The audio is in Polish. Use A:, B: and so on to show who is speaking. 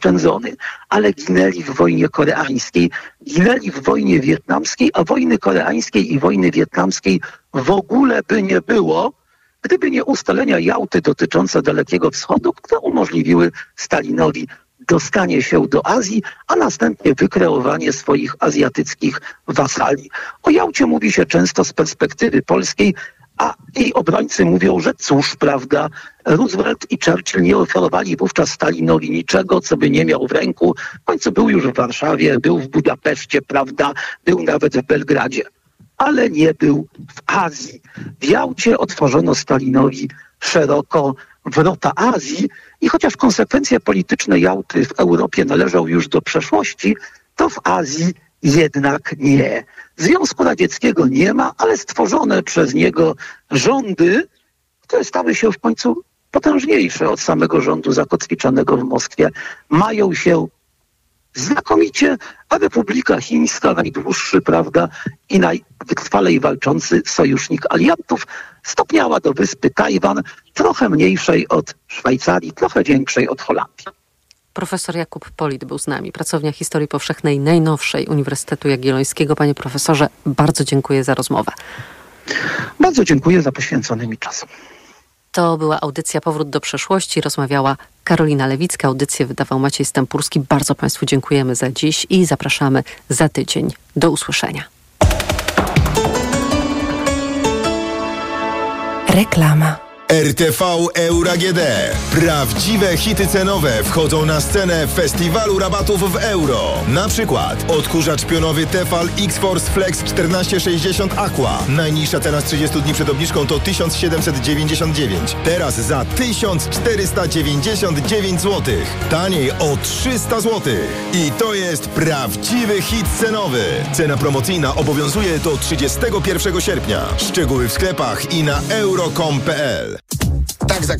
A: oszczędzony, ale ginęli w wojnie koreańskiej, ginęli w wojnie wietnamskiej, a wojny koreańskiej i wojny wietnamskiej w ogóle by nie było, gdyby nie ustalenia Jałty dotyczące Dalekiego Wschodu, które umożliwiły Stalinowi dostanie się do Azji, a następnie wykreowanie swoich azjatyckich wasali. O Jałcie mówi się często z perspektywy polskiej, a jej obrońcy mówią, że cóż, prawda, Roosevelt i Churchill nie oferowali wówczas Stalinowi niczego, co by nie miał w ręku. W końcu był już w Warszawie, był w Budapeszcie, prawda, był nawet w Belgradzie, ale nie był w Azji. W Jałcie otworzono Stalinowi szeroko wrota Azji i chociaż konsekwencje polityczne Jałty w Europie należą już do przeszłości, to w Azji jednak nie. Związku Radzieckiego nie ma, ale stworzone przez niego rządy, które stały się w końcu potężniejsze od samego rządu zakotwiczonego w Moskwie, mają się znakomicie, a Republika Chińska, najdłuższy, prawda, i najwytrwalej walczący sojusznik aliantów, stopniała do wyspy Tajwan, trochę mniejszej od Szwajcarii, trochę większej od Holandii.
B: Profesor Jakub Polid był z nami, pracownia historii powszechnej najnowszej Uniwersytetu Jagiellońskiego. Panie profesorze, bardzo dziękuję za rozmowę.
A: Bardzo dziękuję za poświęcony mi czas.
B: To była audycja Powrót do przeszłości. Rozmawiała Karolina Lewicka. Audycję wydawał Maciej Stępurski. Bardzo Państwu dziękujemy za dziś i zapraszamy za tydzień. Do usłyszenia.
C: Reklama.
D: RTV Euro AGD. Prawdziwe hity cenowe wchodzą na scenę festiwalu rabatów w euro. Na przykład odkurzacz pionowy Tefal X-Force Flex 1460 Aqua. Najniższa cena z 30 dni przed obniżką to 1799. Teraz za 1499 zł. Taniej o 300 zł. I to jest prawdziwy hit cenowy. Cena promocyjna obowiązuje do 31 sierpnia. Szczegóły w sklepach i na euro.com.pl.